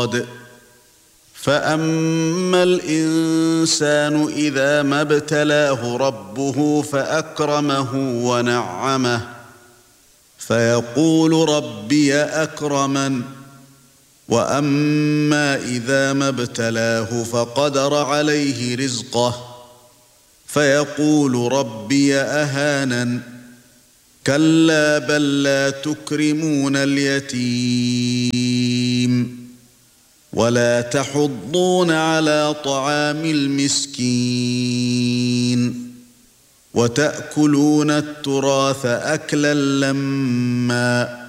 صاد فأما الإنسان إذا ما ابتلاه ربه فأكرمه ونعمه فيقول ربي أكرمن وأما إذا ما ابتلاه فقدر عليه رزقه فيقول ربي أهانن كلا بل لا تكرمون اليتيم ولا تحضون على طعام المسكين وتأكلون التراث أكلا لمّا